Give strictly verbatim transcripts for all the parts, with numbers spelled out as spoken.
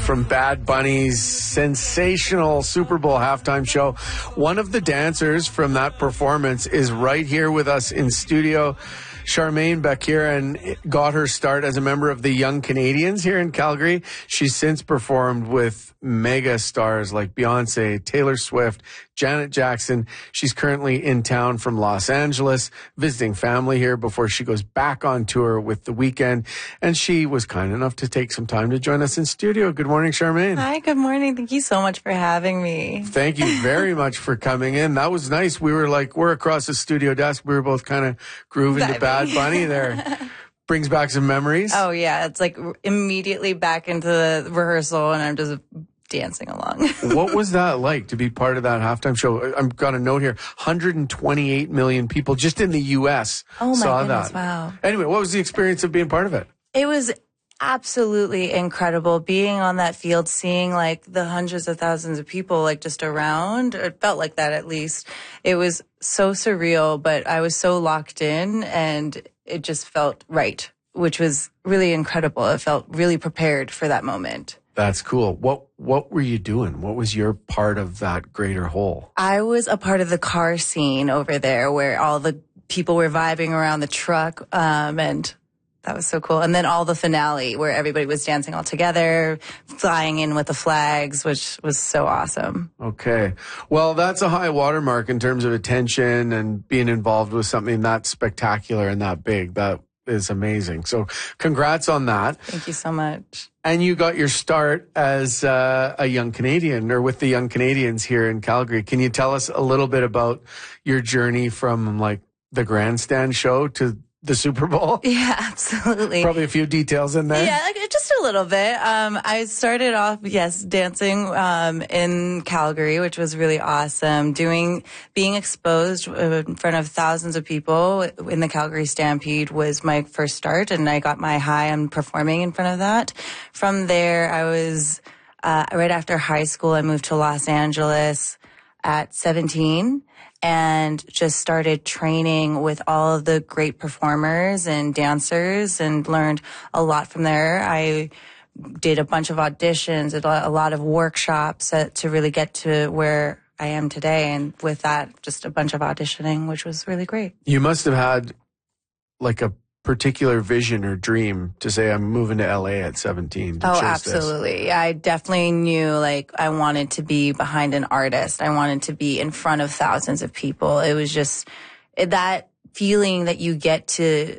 from Bad Bunny's sensational Super Bowl halftime show. One of the dancers from that performance is right here with us in studio. Charmaine Bekiran got her start as a member of the Young Canadians here in Calgary. She's since performed with mega stars like Beyonce, Taylor Swift, Janet Jackson. She's currently in town from Los Angeles, visiting family here before she goes back on tour with The Weeknd. And she was kind enough to take some time to join us in studio. Good morning, Charmaine. Hi, good morning. Thank you so much for having me. Thank you very much for coming in. That was nice. We were like, we're across the studio desk. We were both kind of grooving Vibing. to Bad Bunny there. Brings back some memories. Oh, yeah. It's like immediately back into the rehearsal and I'm just dancing along. What was that like to be part of that halftime show? I've got a note here. one hundred twenty-eight million people just in the U S oh my saw goodness, that. Wow. Anyway, what was the experience of being part of it? It was absolutely incredible being on that field, seeing like the hundreds of thousands of people like just around. It felt like that at least. It was so surreal, but I was so locked in and it just felt right, which was really incredible. I felt really prepared for that moment. That's cool. What what were you doing? What was your part of that greater whole? I was a part of the car scene over there where all the people were vibing around the truck, um, and that was so cool. And then all the finale where everybody was dancing all together, flying in with the flags, which was so awesome. Okay. Well, that's a high watermark in terms of attention and being involved with something that spectacular and that big. That is amazing. So congrats on that. Thank you so much. And you got your start as uh, a Young Canadian or with the Young Canadians here in Calgary. Can you tell us a little bit about your journey from like the grandstand show to the Super Bowl? Yeah, absolutely. Probably a few details in there. Yeah, like, just a little bit. Um, I started off, yes, dancing um, in Calgary, which was really awesome. Doing, being exposed in front of thousands of people in the Calgary Stampede was my first start, and I got my high on performing in front of that. From there, I was uh, right after high school. I moved to Los Angeles at seventeen. And just started training with all of the great performers and dancers and learned a lot from there. I did a bunch of auditions, a lot of workshops to really get to where I am today. And with that, just a bunch of auditioning, which was really great. You must have had like a particular vision or dream to say, I'm moving to L A at seventeen. Oh, absolutely. This. I definitely knew like I wanted to be behind an artist. I wanted to be in front of thousands of people. It was just that feeling that you get to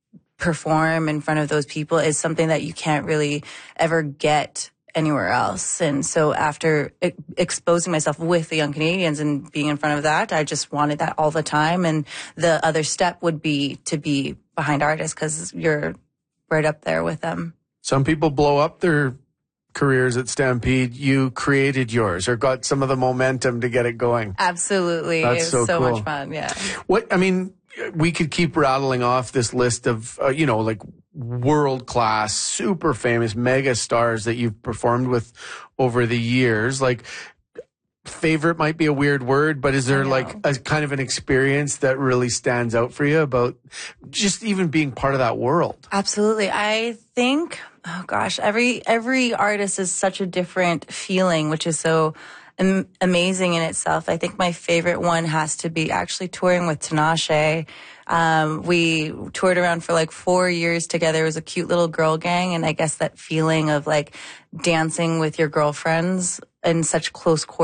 perform in front of those people is something that you can't really ever get anywhere else. And so after e- exposing myself with the Young Canadians and being in front of that, I just wanted that all the time. And the other step would be to be behind artists because you're right up there with them. Some people blow up their careers at Stampede. You created yours or got some of the momentum to get it going. Absolutely. That's it was so, so cool. much fun. Yeah. What, I mean, we could keep rattling off this list of, uh, you know, like world-class, super famous mega stars that you've performed with over the years. Like, favorite might be a weird word, but is there like a kind of an experience that really stands out for you about just even being part of that world? Absolutely. I think, oh gosh, every, every artist is such a different feeling, which is so am- amazing in itself. I think my favorite one has to be actually touring with Tinashe. Um, we toured around for like four years together. It was a cute little girl gang. And I guess that feeling of like dancing with your girlfriends in such close quarters